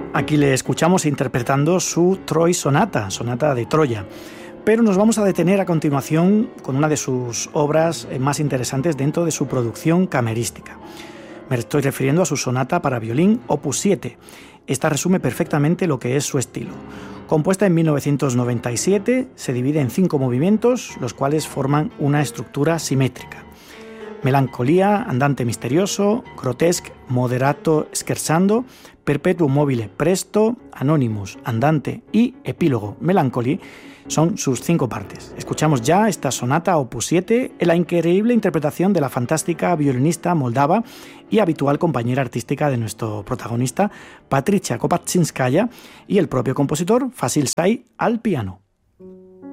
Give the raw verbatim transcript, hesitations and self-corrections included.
Aquí le escuchamos interpretando su Troy Sonata, Sonata de Troya. Pero nos vamos a detener a continuación con una de sus obras más interesantes dentro de su producción camerística. Me estoy refiriendo a su sonata para violín opus siete. Esta resume perfectamente lo que es su estilo. Compuesta en mil novecientos noventa y siete, se divide en cinco movimientos, los cuales forman una estructura simétrica. Melancolía, andante misterioso, grotesque, moderato scherzando, perpetuum mobile presto, anonymous, andante y epílogo melancholy son sus cinco partes. Escuchamos ya esta sonata opus siete en la increíble interpretación de la fantástica violinista moldava y habitual compañera artística de nuestro protagonista, Patricia Kopatchinskaya, y el propio compositor, Fasil Say, al piano.